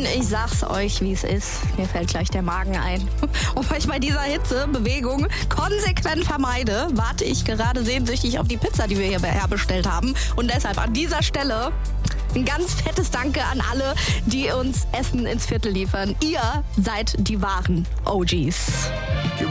Und ich sag's euch, wie es ist. Mir fällt gleich der Magen ein. Und weil ich bei dieser Hitzebewegung konsequent vermeide, warte ich gerade sehnsüchtig auf die Pizza, die wir hier herbestellt haben. Und deshalb an dieser Stelle ein ganz fettes Danke an alle, die uns Essen ins Viertel liefern. Ihr seid die wahren OGs.